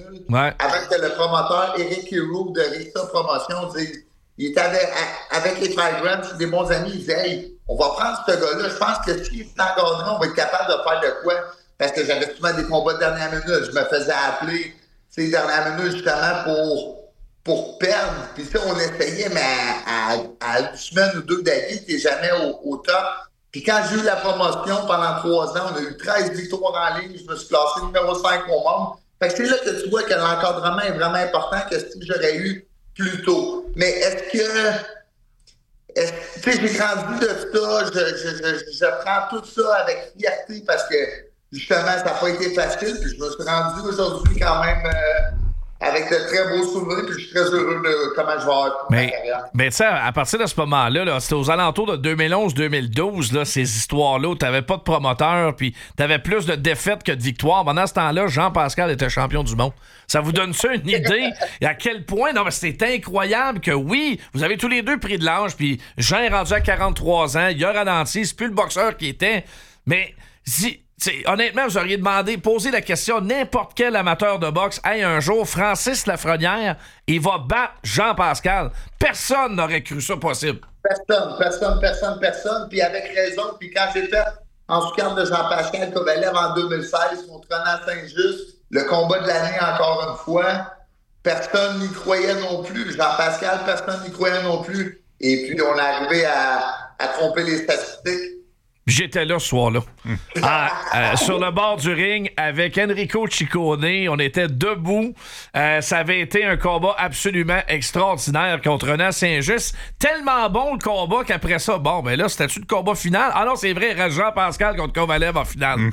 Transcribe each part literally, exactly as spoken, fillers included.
vu Ouais. avant que le promoteur Eric Hero de Rixa Promotion dise, il était avec, avec les Five Grams, c'est des bons amis, il disait, hey, on va prendre ce gars-là, je pense que s'il est encadré, on va être capable de faire de quoi? Parce que j'avais souvent des combats de dernière minute, je me faisais appeler, tu sais, dernière minute, justement, pour, pour perdre. Puis ça, on essayait, mais à, à, à une semaine ou deux d'avis, t'es jamais au, au top. Puis quand j'ai eu la promotion pendant trois ans, on a eu treize victoires en ligne, je me suis classé numéro cinq au monde. Fait que c'est là que tu vois que l'encadrement est vraiment important que si j'aurais eu plus tôt. Mais est-ce que... Est-ce, tu sais, j'ai grandi de ça, je, je, je, je prends tout ça avec fierté parce que justement, ça n'a pas été facile. Puis je me suis rendu aujourd'hui quand même euh, avec de très beaux souvenirs. Puis je suis très heureux de comment je vais avoir mais, ma carrière. Mais tu sais, à partir de ce moment-là, là, c'était aux alentours de deux mille onze deux mille douze, là, ces histoires-là où tu n'avais pas de promoteur, puis tu avais plus de défaites que de victoires. Pendant ce temps-là, Jean-Pascal était champion du monde. Ça vous donne ça une idée à quel point... Non, mais c'est incroyable que oui, vous avez tous les deux pris de l'âge, puis Jean est rendu à quarante-trois ans, il a ralenti, c'est plus le boxeur qui était. Mais si... T'sais, honnêtement, vous auriez demandé, posé la question à n'importe quel amateur de boxe. Hey, un jour, Francis Lafrenière, il va battre Jean-Pascal. Personne n'aurait cru ça possible. Personne, personne, personne, personne. Puis avec raison. Puis quand j'ai fait en sous-carte de Jean-Pascal Kovalev en deux mille seize contre Renan Saint-Just, le combat de l'année encore une fois, personne n'y croyait non plus. Jean-Pascal, personne n'y croyait non plus. Et puis, on est arrivé à, à tromper les statistiques. J'étais là ce soir-là. Mmh. Ah, euh, sur le bord du ring avec Enrico Ciccone. On était debout. Euh, ça avait été un combat absolument extraordinaire contre Renan Saint-Just. Tellement bon le combat qu'après ça, bon, ben là, c'était-tu le combat final? Ah non, c'est vrai, Jean-Pascal contre Kovalev en finale. Mmh.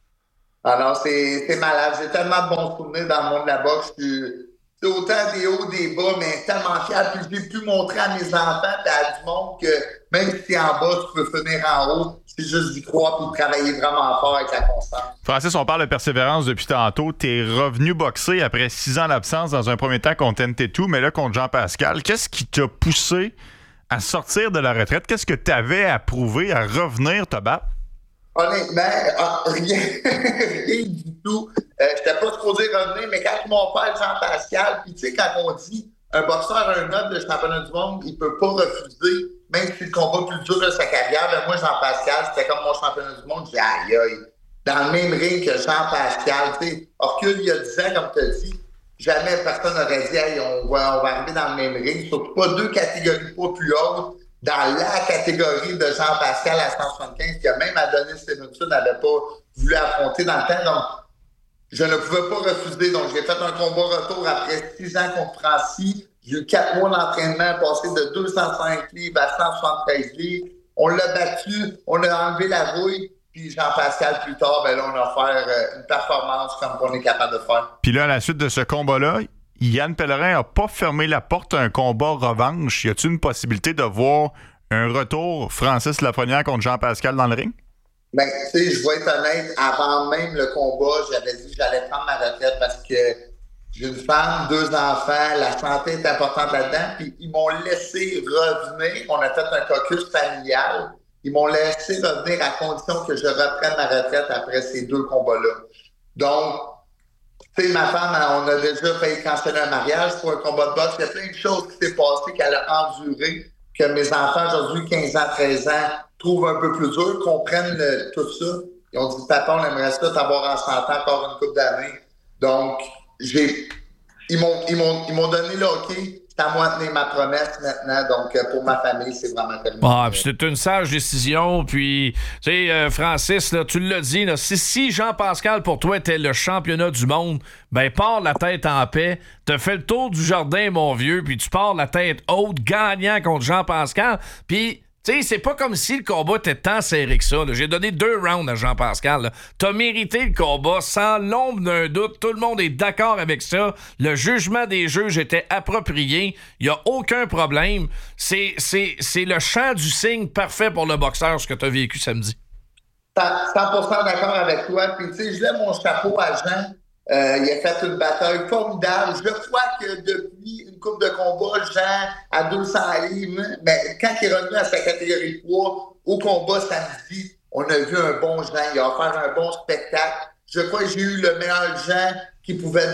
Ah non, c'est, c'est malade. J'ai tellement de bons souvenirs dans le monde de la boxe. C'est autant des hauts, des bas, mais tellement fier. Puis j'ai pu montrer à mes enfants et à du monde que même si t'es en bas, tu peux finir en haut. C'est juste d'y croire et de travailler vraiment fort avec la constance. Francis, on parle de persévérance depuis tantôt. T'es revenu boxer après six ans d'absence dans un premier temps contre N T deux, mais là contre Jean-Pascal. Qu'est-ce qui t'a poussé à sortir de la retraite? Qu'est-ce que t'avais à prouver, à revenir te battre? Honnêtement, ah, rien, rien du tout. Euh, je n'étais pas supposé revenir, mais quand mon père Jean-Pascal, puis tu sais, quand on dit un boxeur a un noble de championnat du monde, il peut pas refuser, même si le combat plus dur de sa carrière. Ben moi, Jean-Pascal, c'était comme mon championnat du monde. J'ai dit, aïe, aïe, dans le même ring que Jean-Pascal. Tu sais, recule il y a dix ans, comme tu as dit, jamais personne n'aurait dit, hey, on va, on va arriver dans le même ring. Surtout pas deux catégories pas plus hautes. Dans la catégorie de Jean-Pascal à cent soixante-quinze, qui a même Adonis Stevenson n'avait pas voulu affronter dans le temps. Donc, je ne pouvais pas refuser. Donc, j'ai fait un combat retour après six ans contre Francis. J'ai eu quatre mois d'entraînement, passé de deux cent cinq livres à cent soixante-treize livres. On l'a battu, on a enlevé la rouille. Puis Jean-Pascal, plus tard, ben là, on a fait une performance comme on est capable de faire. Puis là, à la suite de ce combat-là, Yann Pellerin n'a pas fermé la porte à un combat revanche. Y a-t-il une possibilité de voir un retour Francis Lafrenière contre Jean-Pascal dans le ring? Ben, tu sais, je vais être honnête, avant même le combat, j'avais dit que j'allais prendre ma retraite parce que j'ai une femme, deux enfants, la santé est importante là-dedans, puis ils m'ont laissé revenir. On a fait un caucus familial. Ils m'ont laissé revenir à condition que je reprenne ma retraite après ces deux combats-là. Donc, tu sais, ma femme, on a déjà failli canceller un mariage pour un combat de boxe. Il y a plein de choses qui s'est passées qu'elle a endurées, que mes enfants aujourd'hui, quinze ans, treize ans, trouvent un peu plus dur, comprennent le, tout ça. Ils ont dit, papa, on aimerait ça t'avoir en santé encore une couple d'années. Donc, j'ai, ils m'ont, ils m'ont, ils m'ont donné le hockey. C'est à moi de tenir ma promesse maintenant. Donc, pour ma famille, c'est vraiment tellement... Ah, puis c'est une sage décision. Puis, tu sais, euh, Francis, là, tu l'as dit, là, si, si Jean-Pascal, pour toi, était le championnat du monde, ben, pars la tête en paix. T'as fait le tour du jardin, mon vieux, puis tu pars la tête haute, gagnant contre Jean-Pascal. Puis... Tu sais, c'est pas comme si le combat était tant serré que ça. Là. J'ai donné deux rounds à Jean-Pascal. Là. T'as mérité le combat sans l'ombre d'un doute. Tout le monde est d'accord avec ça. Le jugement des juges était approprié. Il n'y a aucun problème. C'est, c'est, c'est le champ du signe parfait pour le boxeur, ce que t'as vécu samedi. cent pour cent d'accord avec toi. Puis, tu sais, je lève mon chapeau à Jean. Euh, il a fait une bataille formidable. Je crois que depuis une coupe de combat, Jean, à deux cents livres, ben, quand il est revenu à sa catégorie poids, au combat samedi, on a vu un bon Jean. Il a offert un bon spectacle. Je crois que j'ai eu le meilleur Jean qui pouvait